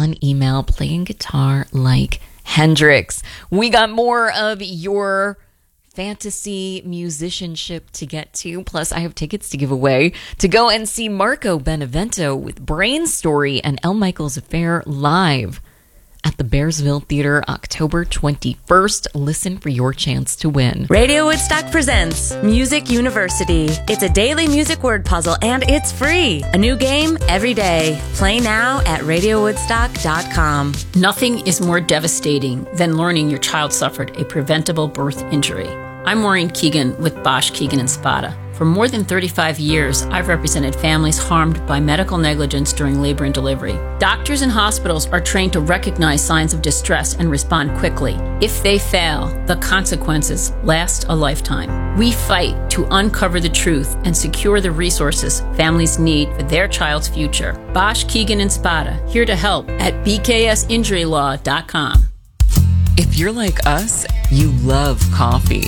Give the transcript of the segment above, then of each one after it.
on email playing guitar like Hendrix. We got more of your fantasy musicianship to get to. Plus, I have tickets to give away to go and see Marco Benevento with Brain Story and El Michaels Affair live at the Bearsville Theater, October 21st. Listen for your chance to win. Radio Woodstock presents Music University. It's a daily music word puzzle, and it's free. A new game every day. Play now at radiowoodstock.com. Nothing is more devastating than learning your child suffered a preventable birth injury. I'm Maureen Keegan with Bosch, Keegan & Spada. For more than 35 years, I've represented families harmed by medical negligence during labor and delivery. Doctors and hospitals are trained to recognize signs of distress and respond quickly. If they fail, the consequences last a lifetime. We fight to uncover the truth and secure the resources families need for their child's future. Bosch, Keegan & Spada, here to help at bksinjurylaw.com. If you're like us, you love coffee.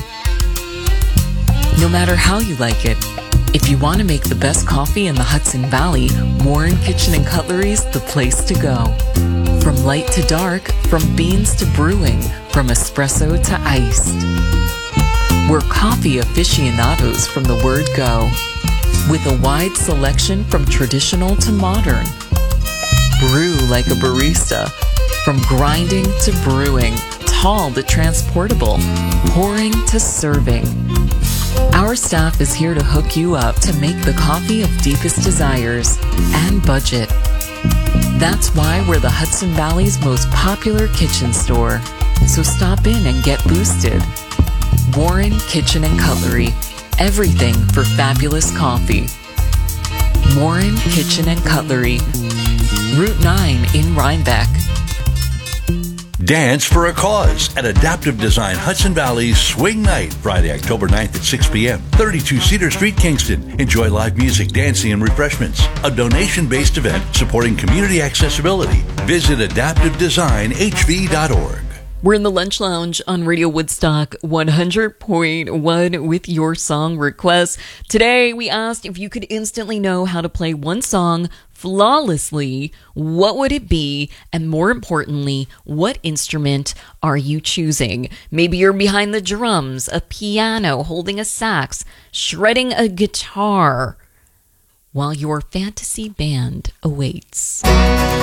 No matter how you like it, if you want to make the best coffee in the Hudson Valley, Warren Kitchen and Cutlery's the place to go. From light to dark, from beans to brewing, from espresso to iced. We're coffee aficionados from the word go, with a wide selection from traditional to modern. Brew like a barista, from grinding to brewing, tall to transportable, pouring to serving. Our staff is here to hook you up to make the coffee of deepest desires and budget. That's why we're the Hudson Valley's most popular kitchen store. So stop in and get boosted. Warren Kitchen and Cutlery. Everything for fabulous coffee. Warren Kitchen and Cutlery. Route 9 in Rhinebeck. Dance for a Cause at Adaptive Design Hudson Valley's Swing Night, Friday, October 9th at 6 p.m., 32 Cedar Street, Kingston. Enjoy live music, dancing, and refreshments. A donation-based event supporting community accessibility. Visit adaptivedesignhv.org. We're in the Lunch Lounge on Radio Woodstock 100.1 with your song requests. Today, we asked if you could instantly know how to play one song flawlessly, what would it be? And more importantly, what instrument are you choosing? Maybe you're behind the drums, a piano, holding a sax, shredding a guitar, while your fantasy band awaits.